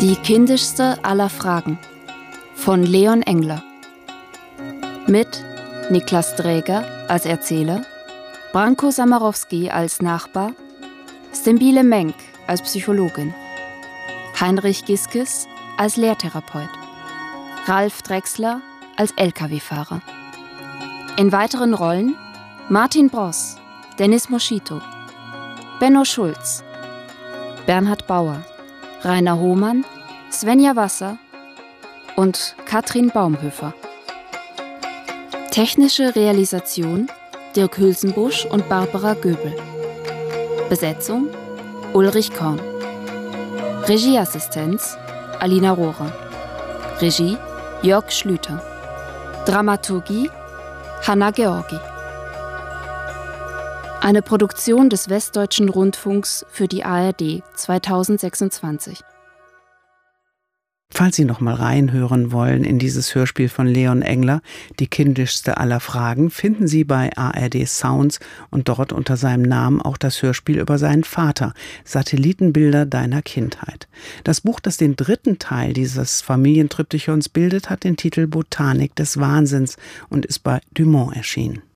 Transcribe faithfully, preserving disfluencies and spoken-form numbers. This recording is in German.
Die kindischste aller Fragen von Leon Engler. Mit Niklas Dräger als Erzähler, Branko Samarowski als Nachbar, Stembile Menk als Psychologin, Heinrich Giskes als Lehrtherapeut, Ralf Drechsler als L K W-Fahrer. In weiteren Rollen Martin Bross, Dennis Moschito, Benno Schulz, Bernhard Bauer, Rainer Hohmann, Svenja Wasser und Katrin Baumhöfer. Technische Realisation Dirk Hülsenbusch und Barbara Göbel. Besetzung Ulrich Korn. Regieassistenz Alina Rohrer. Regie Jörg Schlüter. Dramaturgie Hanna Georgi. Eine Produktion des Westdeutschen Rundfunks für die A R D zweitausendsechsundzwanzig. Falls Sie noch mal reinhören wollen in dieses Hörspiel von Leon Engler, die kindischste aller Fragen, finden Sie bei A R D Sounds und dort unter seinem Namen auch das Hörspiel über seinen Vater, Satellitenbilder deiner Kindheit. Das Buch, das den dritten Teil dieses Familientriptychons bildet, hat den Titel Botanik des Wahnsinns und ist bei Dumont erschienen.